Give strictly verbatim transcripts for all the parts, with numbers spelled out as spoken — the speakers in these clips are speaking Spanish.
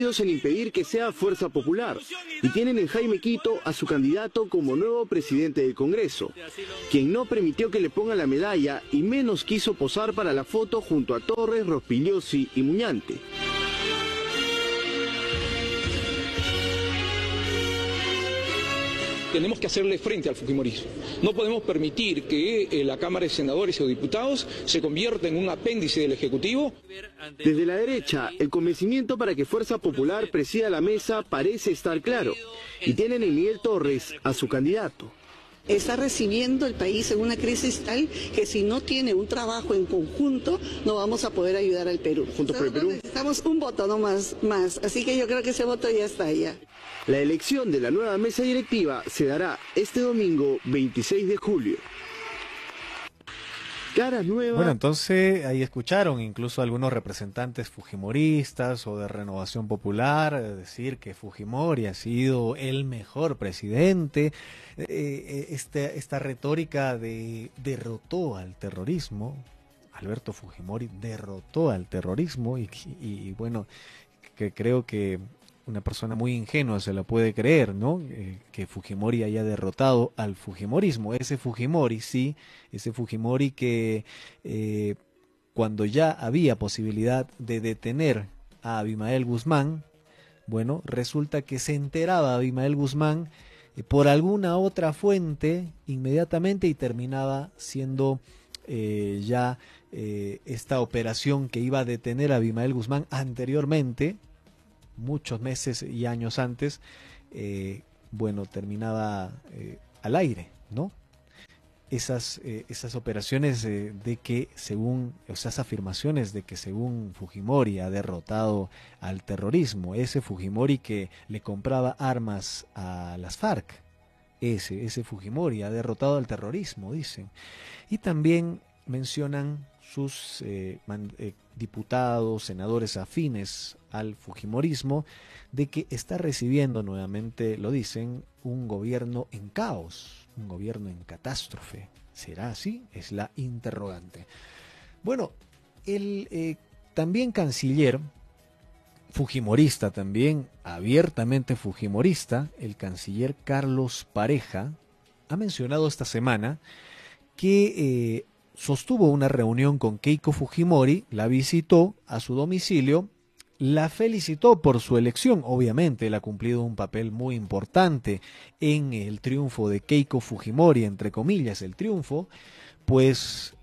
en impedir que sea Fuerza Popular y tienen en Jaime Quito a su candidato como nuevo presidente del Congreso, quien no permitió que le pongan la medalla y menos quiso posar para la foto junto a Torres, Rospigliosi y Muñante. Tenemos que hacerle frente al fujimorismo. No podemos permitir que eh, la Cámara de Senadores o Diputados se convierta en un apéndice del Ejecutivo. Desde la derecha, el convencimiento para que Fuerza Popular presida la mesa parece estar claro, y tienen en Miguel Torres a su candidato. Está recibiendo el país en una crisis tal que si no tiene un trabajo en conjunto no vamos a poder ayudar al Perú. Juntos por el Perú. Necesitamos un voto no más, más, así que yo creo que ese voto ya está allá. La elección de la nueva mesa directiva se dará este domingo veintiséis de julio. Caras nuevas. Bueno, entonces ahí escucharon incluso algunos representantes fujimoristas o de Renovación Popular decir que Fujimori ha sido el mejor presidente. Eh, este, esta retórica de derrotó al terrorismo, Alberto Fujimori derrotó al terrorismo y, y, y bueno, que creo que una persona muy ingenua se la puede creer, ¿no? Eh, que Fujimori haya derrotado al fujimorismo. Ese Fujimori, sí, ese Fujimori que eh, cuando ya había posibilidad de detener a Abimael Guzmán, bueno, resulta que se enteraba Abimael Guzmán eh, por alguna otra fuente inmediatamente y terminaba siendo eh, ya eh, esta operación que iba a detener a Abimael Guzmán anteriormente, muchos meses y años antes, eh, bueno, terminaba eh, al aire, ¿no? Esas, eh, esas operaciones eh, de que según, esas afirmaciones de que según Fujimori ha derrotado al terrorismo, ese Fujimori que le compraba armas a las FARC, ese, ese Fujimori ha derrotado al terrorismo, dicen. Y también mencionan sus eh, man, eh, diputados, senadores afines al fujimorismo, de que está recibiendo nuevamente, lo dicen, un gobierno en caos, un gobierno en catástrofe. ¿Será así? Es la interrogante. Bueno, el eh, también canciller fujimorista, también abiertamente fujimorista, el canciller Carlos Pareja, ha mencionado esta semana que eh, sostuvo una reunión con Keiko Fujimori, la visitó a su domicilio, la felicitó por su elección. Obviamente él ha cumplido un papel muy importante en el triunfo de Keiko Fujimori, entre comillas el triunfo, pues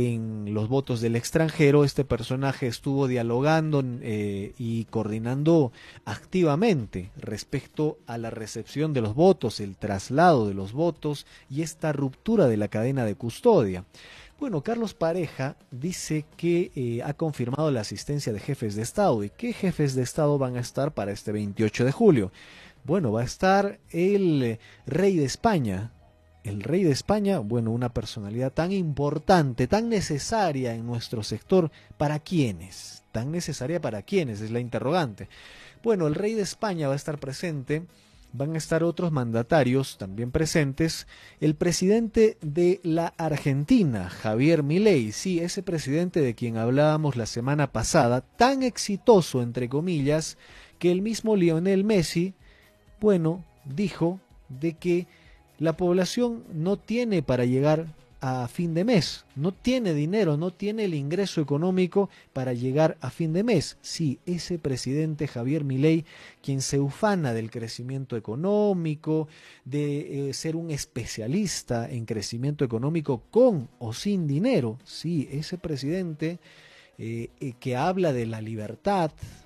en los votos del extranjero este personaje estuvo dialogando eh, y coordinando activamente respecto a la recepción de los votos, el traslado de los votos y esta ruptura de la cadena de custodia. Bueno, Carlos Pareja dice que eh, ha confirmado la asistencia de jefes de Estado. ¿Y qué jefes de Estado van a estar para este veintiocho de julio? Bueno, va a estar el eh, rey de España. El rey de España, bueno, una personalidad tan importante, tan necesaria en nuestro sector. ¿Para quiénes? ¿Tan necesaria para quiénes? Es la interrogante. Bueno, el rey de España va a estar presente. Van a estar otros mandatarios también presentes. El presidente de la Argentina, Javier Milei, sí, ese presidente de quien hablábamos la semana pasada, tan exitoso, entre comillas, que el mismo Lionel Messi, bueno, dijo de que la población no tiene para llegar a fin de mes, no tiene dinero, no tiene el ingreso económico para llegar a fin de mes. Sí, ese presidente Javier Milei, quien se ufana del crecimiento económico, de eh, ser un especialista en crecimiento económico con o sin dinero, sí, ese presidente eh, eh, que habla de la libertad,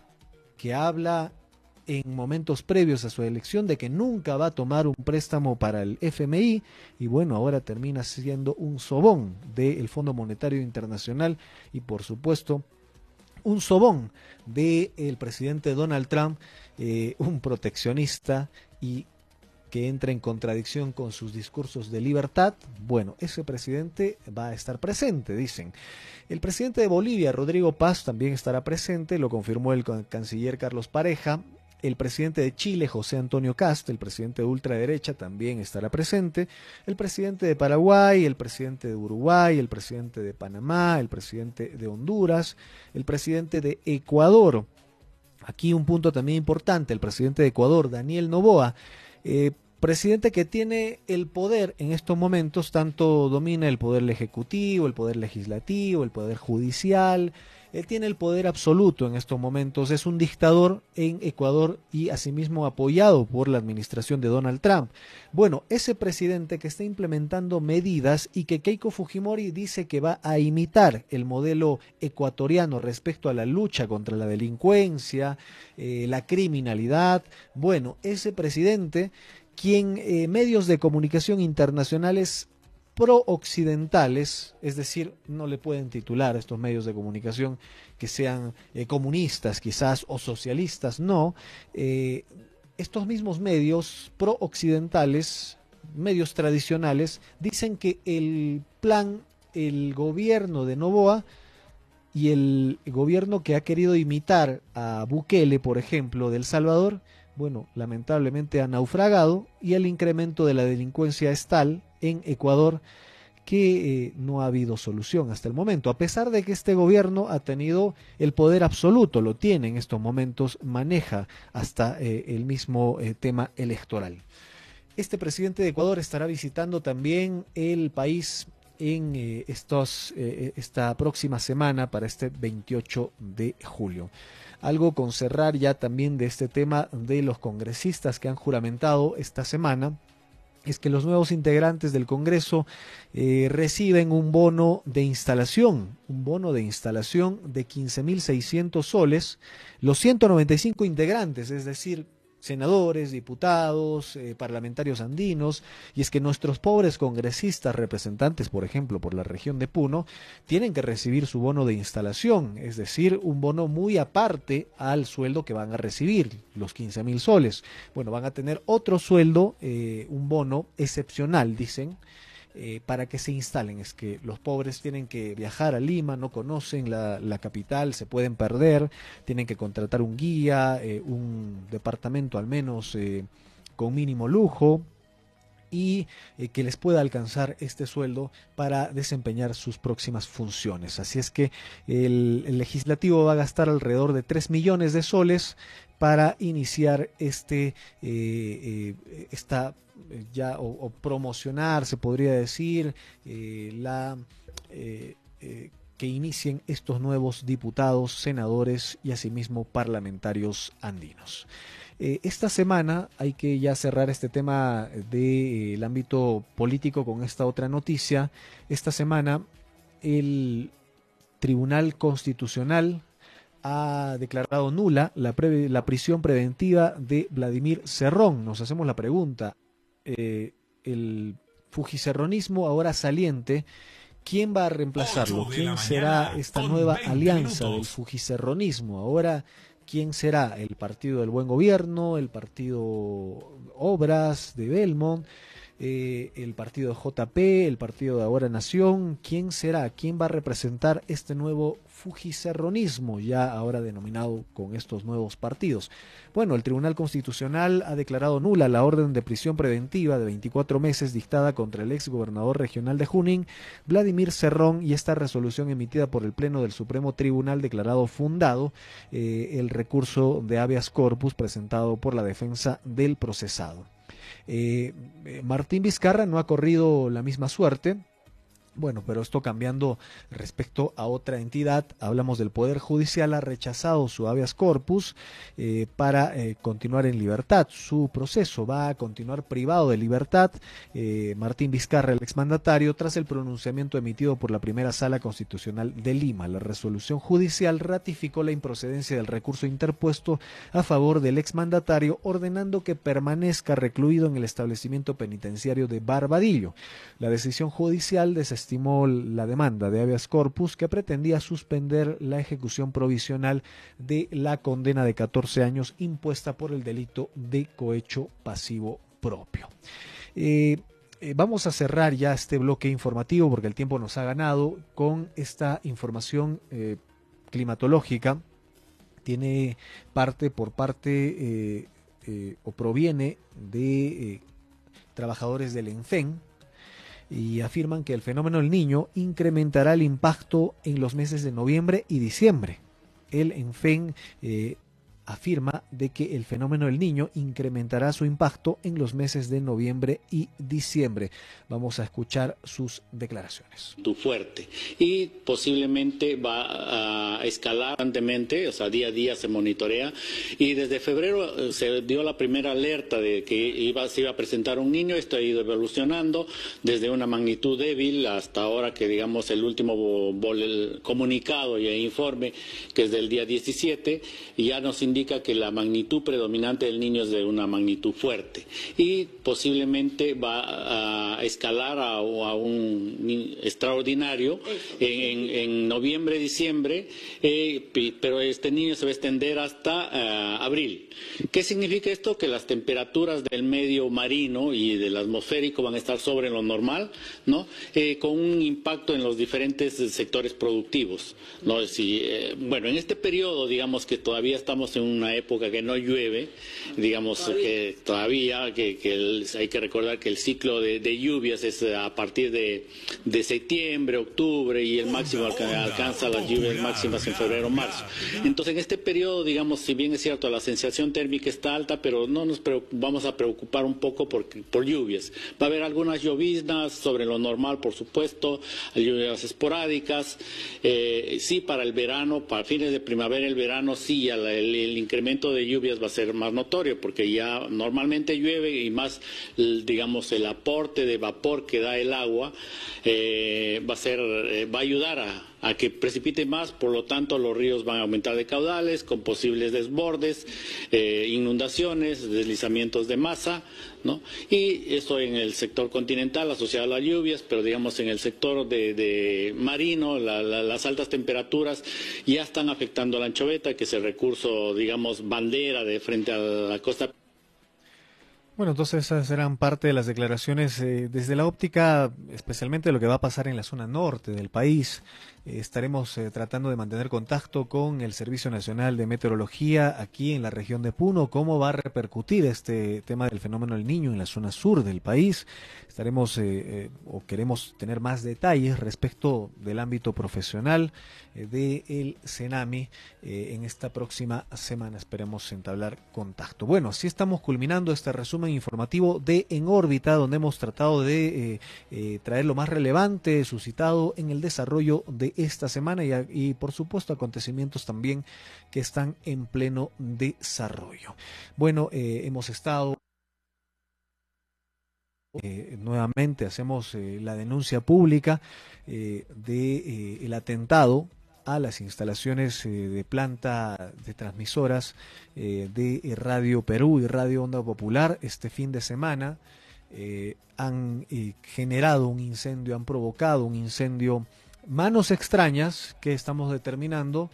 que habla en momentos previos a su elección de que nunca va a tomar un préstamo para el F M I y bueno, ahora termina siendo un sobón del Fondo Monetario Internacional y por supuesto un sobón del presidente Donald Trump, eh, un proteccionista y que entra en contradicción con sus discursos de libertad. Bueno, ese presidente va a estar presente, dicen. El presidente de Bolivia, Rodrigo Paz, también estará presente, lo confirmó el canciller Carlos Pareja. El presidente de Chile, José Antonio Kast, el presidente de ultraderecha, también estará presente. El presidente de Paraguay, el presidente de Uruguay, el presidente de Panamá, el presidente de Honduras, el presidente de Ecuador, Aquí un punto también importante, el presidente de Ecuador, Daniel Noboa, eh, presidente que tiene el poder en estos momentos, tanto domina el poder ejecutivo, el poder legislativo, el poder judicial, él tiene el poder absoluto en estos momentos, es un dictador en Ecuador y asimismo apoyado por la administración de Donald Trump. Bueno, ese presidente que está implementando medidas y que Keiko Fujimori dice que va a imitar el modelo ecuatoriano respecto a la lucha contra la delincuencia, eh, la criminalidad, bueno, ese presidente quien eh, medios de comunicación internacionales pro-occidentales, es decir, no le pueden titular a estos medios de comunicación que sean eh, comunistas quizás o socialistas, no, eh, estos mismos medios pro-occidentales, medios tradicionales, dicen que el plan, el gobierno de Noboa y el gobierno que ha querido imitar a Bukele, por ejemplo, de El Salvador, bueno, lamentablemente ha naufragado y el incremento de la delincuencia es tal en Ecuador que eh, no ha habido solución hasta el momento, a pesar de que este gobierno ha tenido el poder absoluto, lo tiene en estos momentos, maneja hasta eh, el mismo eh, tema electoral. Este presidente de Ecuador estará visitando también el país en eh, estos, eh, esta próxima semana para este veintiocho de julio. Algo con cerrar ya también de este tema de los congresistas que han juramentado esta semana es que los nuevos integrantes del Congreso eh, reciben un bono de instalación, un bono de instalación de quince mil seiscientos soles, los ciento noventa y cinco integrantes, es decir, senadores, diputados, eh, parlamentarios andinos, y es que nuestros pobres congresistas, representantes, por ejemplo, por la región de Puno, tienen que recibir su bono de instalación, es decir, un bono muy aparte al sueldo que van a recibir, los quince mil soles. Bueno, van a tener otro sueldo, eh, un bono excepcional, dicen, Eh, para que se instalen. Es que los pobres tienen que viajar a Lima, no conocen la, la capital, se pueden perder, tienen que contratar un guía, eh, un departamento al menos eh, con mínimo lujo y eh, que les pueda alcanzar este sueldo para desempeñar sus próximas funciones. Así es que el, el legislativo va a gastar alrededor de tres millones de soles para iniciar este eh, eh, esta ya o, o promocionar, se podría decir, eh, la eh, eh, que inicien estos nuevos diputados, senadores y asimismo parlamentarios andinos. Eh, esta semana hay que ya cerrar este tema del eh, ámbito político con esta otra noticia. Esta semana el Tribunal Constitucional ha declarado nula la, pre la prisión preventiva de Vladimir Cerrón. Nos hacemos la pregunta, eh, el fujicerronismo ahora saliente, ¿quién va a reemplazarlo? ¿Quién será esta nueva alianza del fujicerronismo? Ahora, ¿quién será? ¿El Partido del Buen Gobierno? ¿El Partido Obras de Belmont? Eh, ¿El Partido de J P? ¿El Partido de Ahora Nación? ¿Quién será? ¿Quién va a representar este nuevo fujicerronismo, ya ahora denominado con estos nuevos partidos? Bueno, el Tribunal Constitucional ha declarado nula la orden de prisión preventiva de veinticuatro meses dictada contra el ex gobernador regional de Junín, Vladimir Cerrón, y esta resolución emitida por el Pleno del Supremo Tribunal declarado fundado eh, el recurso de habeas corpus presentado por la defensa del procesado. Eh, Martín Vizcarra no ha corrido la misma suerte. Bueno, pero esto cambiando respecto a otra entidad, hablamos del Poder Judicial, ha rechazado su habeas corpus eh, para eh, continuar en libertad. Su proceso va a continuar privado de libertad. Eh, Martín Vizcarra, el exmandatario, tras el pronunciamiento emitido por la primera Sala Constitucional de Lima. La resolución judicial ratificó la improcedencia del recurso interpuesto a favor del exmandatario, ordenando que permanezca recluido en el establecimiento penitenciario de Barbadillo. La decisión judicial desestimó estimó la demanda de habeas corpus que pretendía suspender la ejecución provisional de la condena de catorce años impuesta por el delito de cohecho pasivo propio. Eh, eh, vamos a cerrar ya este bloque informativo porque el tiempo nos ha ganado con esta información eh, climatológica. Tiene parte por parte eh, eh, o proviene de eh, trabajadores del ENFEN, y afirman que el fenómeno del Niño incrementará el impacto en los meses de noviembre y diciembre. El ENFEN eh, afirma de que el fenómeno del Niño incrementará su impacto en los meses de noviembre y diciembre. Vamos a escuchar sus declaraciones. Fuerte y posiblemente va a escalar constantemente, o sea, día a día se monitorea, y desde febrero se dio la primera alerta de que iba, se iba a presentar un niño. Esto ha ido evolucionando desde una magnitud débil hasta ahora que, digamos, el último bol, comunicado y informe, que es del día diecisiete, ya nos indica que la magnitud predominante del niño es de una magnitud fuerte y posiblemente va a escalar a, a un extraordinario en, en noviembre, diciembre, eh, pero este niño se va a extender hasta uh, abril. ¿Qué significa esto? Que las temperaturas del medio marino y del atmosférico van a estar sobre lo normal, ¿no? Eh, con un impacto en los diferentes sectores productivos, ¿no? Si, eh, bueno, en este periodo, digamos que todavía estamos en una época que no llueve, digamos todavía. que todavía, que, que el, hay que recordar que el ciclo de, de lluvias es a partir de, de septiembre, octubre, y el máximo alca, alcanza las lluvias máximas en febrero, marzo. Entonces, en este periodo, digamos, si bien es cierto, la sensación térmica está alta, pero no nos vamos a preocupar un poco por, por lluvias. Va a haber algunas lloviznas sobre lo normal, por supuesto, lluvias esporádicas. Eh, sí, para el verano, para fines de primavera, el verano, sí, el, el, el incremento de lluvias va a ser más notorio, porque ya normalmente llueve y más, digamos, el aporte de vapor que da el agua eh, va a ser, eh, va a ayudar a a que precipite más, por lo tanto los ríos van a aumentar de caudales con posibles desbordes, eh, inundaciones, deslizamientos de masa, ¿no? Y eso en el sector continental asociado a las lluvias, pero digamos en el sector de, de marino, la, la, las altas temperaturas ya están afectando a la anchoveta, que es el recurso, digamos, bandera de frente a la costa. Bueno, entonces esas eran parte de las declaraciones eh, desde la óptica, especialmente de lo que va a pasar en la zona norte del país. Eh, estaremos eh, tratando de mantener contacto con el Servicio Nacional de Meteorología aquí en la región de Puno, cómo va a repercutir este tema del fenómeno del Niño en la zona sur del país. Estaremos eh, eh, o queremos tener más detalles respecto del ámbito profesional eh, del CENAMI eh, en esta próxima semana. Esperemos entablar contacto. Bueno, así estamos culminando este resumen informativo de En órbita, donde hemos tratado de eh, eh, traer lo más relevante suscitado en el desarrollo de esta semana y, y por supuesto acontecimientos también que están en pleno desarrollo. Bueno, eh, hemos estado eh, nuevamente hacemos eh, la denuncia pública eh, de eh, el atentado a las instalaciones eh, de planta de transmisoras eh, de Radio Perú y Radio Onda Popular este fin de semana. Eh, han eh, generado un incendio, han provocado un incendio, manos extrañas que estamos determinando,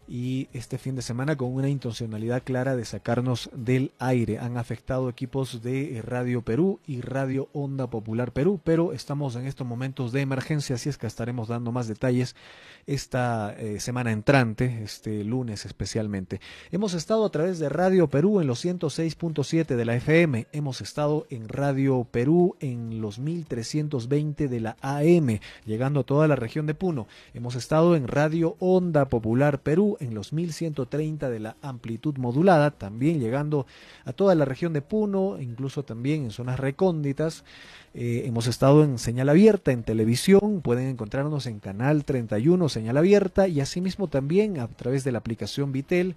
y este fin de semana con una intencionalidad clara de sacarnos del aire. Han afectado equipos de Radio Perú y Radio Onda Popular Perú, pero estamos en estos momentos de emergencia, así es que estaremos dando más detalles esta eh, semana entrante, este lunes especialmente. Hemos estado a través de Radio Perú en los ciento seis punto siete de la F M, hemos estado en Radio Perú en los mil trescientos veinte de la A M, llegando a toda la región de Puno. Hemos estado en Radio Onda Popular Perú en los mil ciento treinta de la amplitud modulada, también llegando a toda la región de Puno, incluso también en zonas recónditas. Eh, hemos estado en señal abierta, en televisión, pueden encontrarnos en Canal treinta y uno, señal abierta, y asimismo también a través de la aplicación Vitel,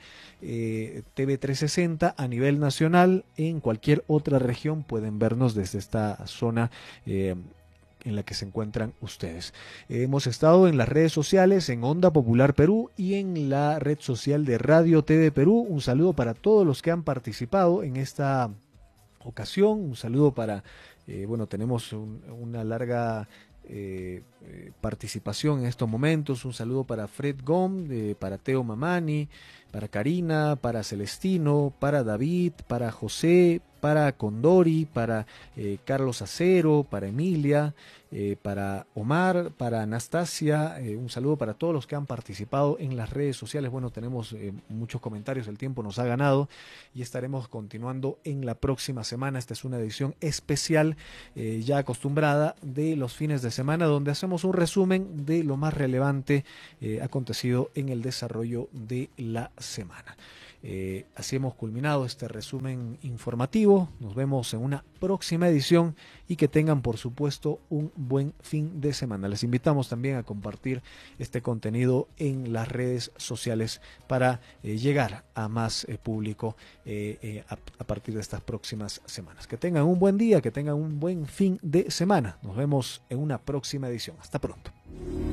eh, T V trescientos sesenta a nivel nacional. En cualquier otra región pueden vernos desde esta zona eh, en la que se encuentran ustedes. Eh, hemos estado en las redes sociales, en Onda Popular Perú y en la red social de Radio T V Perú. Un saludo para todos los que han participado en esta ocasión, un saludo para, eh, bueno, tenemos un, una larga eh, eh, participación en estos momentos, un saludo para Fred Gom, eh, para Teo Mamani, para Karina, para Celestino, para David, para José, para Condori, para eh, Carlos Acero, para Emilia, eh, para Omar, para Anastasia. Eh, un saludo para todos los que han participado en las redes sociales. Bueno, tenemos eh, muchos comentarios, el tiempo nos ha ganado y estaremos continuando en la próxima semana. Esta es una edición especial eh, ya acostumbrada de los fines de semana, donde hacemos un resumen de lo más relevante eh, acontecido en el desarrollo de la semana. Eh, así hemos culminado este resumen informativo. Nos vemos en una próxima edición y que tengan, por supuesto, un buen fin de semana. Les invitamos también a compartir este contenido en las redes sociales para eh, llegar a más eh, público eh, eh, a, a partir de estas próximas semanas. Que tengan un buen día, que tengan un buen fin de semana. Nos vemos en una próxima edición. Hasta pronto.